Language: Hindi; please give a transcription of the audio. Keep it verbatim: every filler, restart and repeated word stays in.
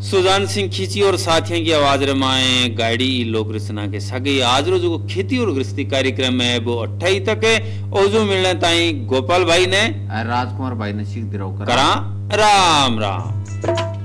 सुजान सिंह खींची और साथियों की आवाज रमाए गाड़ी लोक रचना के सगे आज रो जो खेती और गृहस्थी कार्यक्रम है वो अट्ठाई तक है और जो मिलने ताई गोपाल भाई ने राजकुमार भाई ने सीख दिराव करा राम राम।